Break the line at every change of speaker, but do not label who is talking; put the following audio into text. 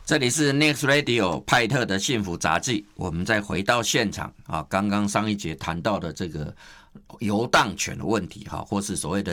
这里是 Next Radio 派特的幸福杂技，我们再回到现场啊，刚刚上一节谈到的这个游荡犬的问题哈，或是所谓的